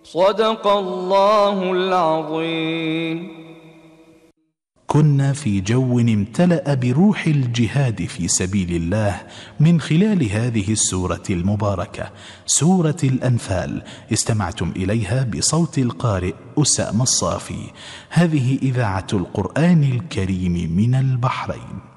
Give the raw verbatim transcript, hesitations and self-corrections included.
صدق الله العظيم. كنا في جو امتلأ بروح الجهاد في سبيل الله من خلال هذه السورة المباركة سورة الأنفال. استمعتم إليها بصوت القارئ أسامة الصافي. هذه إذاعة القرآن الكريم من البحرين.